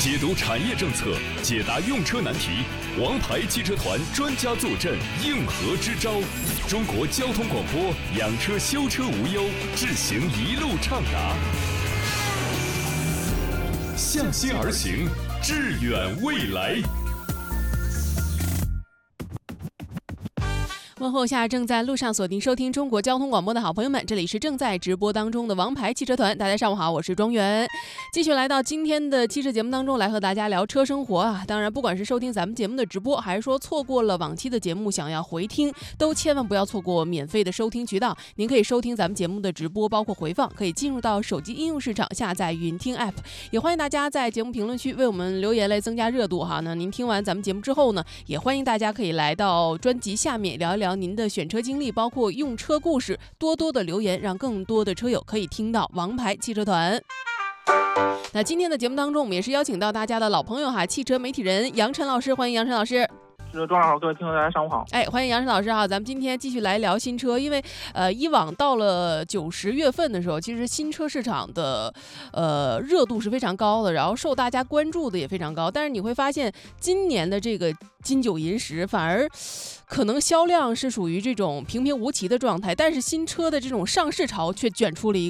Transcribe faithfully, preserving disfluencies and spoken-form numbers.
解读产业政策，解答用车难题。王牌汽车团专家坐镇，应和支招。中国交通广播，养车修车无忧，智行一路畅达。向心而行，致远未来。 问候下正在路上锁定收听中国交通广播的好朋友们，这里是正在直播当中的王牌汽车团，大家上午好，我是庄园，继续来到今天的汽车节目当中来和大家聊车生活啊。当然不管是收听咱们节目的直播，还是说错过了往期的节目想要回听，都千万不要错过免费的收听渠道。您可以收听咱们节目的直播包括回放，可以进入到手机应用市场下载云听 app， 也欢迎大家在节目评论区为我们留言来增加热度哈。那您听完咱们节目之后呢，也欢迎大家可以来到专辑下面聊一聊您的选车经历，包括用车故事，多多的留言，让更多的车友可以听到王牌汽车团。那今天的节目当中，我们也是邀请到大家的老朋友哈，汽车媒体人杨晨老师，欢迎杨晨老师。 是庄老好，各位听众大家上午好。 哎，欢迎杨晨老师哈，咱们今天继续来聊新车，因为呃，以往到了九十月份的时候，其实新车市场的呃热度是非常高的，然后受大家关注的也非常高。但是你会发现，今年的这个金九银十反而可能销量是属于这种平平无奇的状态，但是新车的这种上市潮却卷出了一个